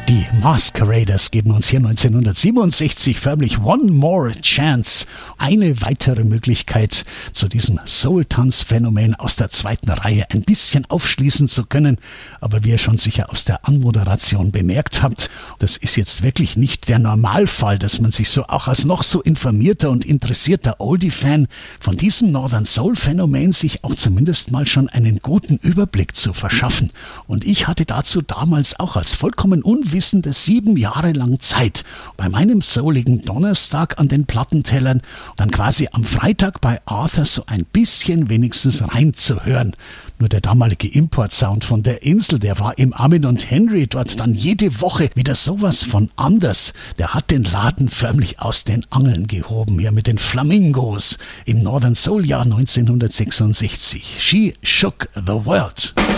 Die Masqueraders geben uns hier 1967 förmlich One More Chance. Eine weitere Möglichkeit, zu diesem Soul-Tanz-Phänomen aus der zweiten Reihe ein bisschen aufschließen zu können. Aber wie ihr schon sicher aus der Anmoderation bemerkt habt, das ist jetzt wirklich nicht der Normalfall, dass man sich so auch als noch so informierter und interessierter Oldie-Fan von diesem Northern Soul-Phänomen sich auch zumindest mal schon einen guten Überblick zu verschaffen. Und ich hatte dazu damals auch als vollkommen unwissende 7 Jahre lang Zeit, bei meinem souligen Donnerstag an den Plattentellern dann quasi am Freitag bei Arthur so ein bisschen wenigstens reinzuhören. Nur der damalige Import-Sound von der Insel, der war im Armin und Henry dort dann jede Woche wieder sowas von anders. Der hat den Laden förmlich aus den Angeln gehoben, hier mit den Flamingos im Northern Soul Jahr 1966. She Shook the World.